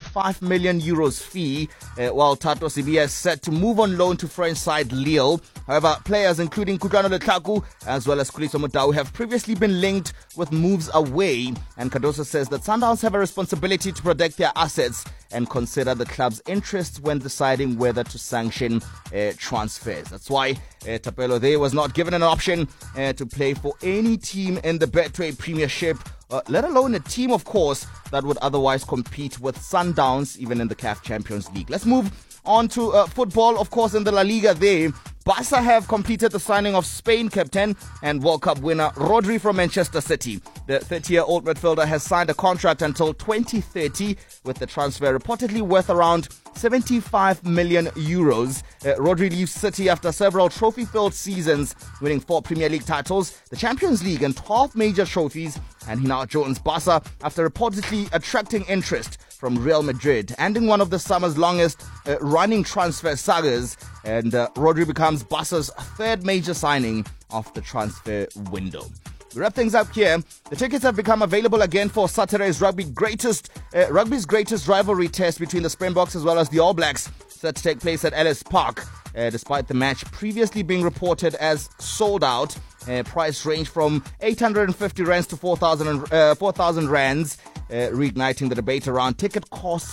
5 million euros fee, while Tato Sibiya is set to move on loan to French side Lille. However, players including Kutlwano Letlaku as well as Khuliso Motau have previously been linked with moves away, and Cardoso says that Sundowns have a responsibility to protect their assets and consider the club's interests when deciding whether to sanction transfers. That's why Thapelo there was not given an option to play for any team in the Betway Premiership, let alone a team, of course, that would otherwise compete with Sundowns, even in the CAF Champions League. Let's move on to football. Of course, in the La Liga there, Barca have completed the signing of Spain captain and World Cup winner Rodri from Manchester City. The 30-year-old midfielder has signed a contract until 2030, with the transfer reportedly worth around 75 million euros. Rodri leaves City after several trophy-filled seasons, winning 4 Premier League titles, the Champions League and 12 major trophies, and he now joins Barca after reportedly attracting interest from Real Madrid, ending one of the summer's longest running transfer sagas, and Rodri becomes Barca's third major signing of the transfer window. We wrap things up here. The tickets have become available again for Saturday's rugby's greatest rivalry test between the Springboks as well as the All Blacks, set to take place at Ellis Park. Despite the match previously being reported as sold out, price range from 850 rands to 4,000 rands, reigniting the debate around ticket costs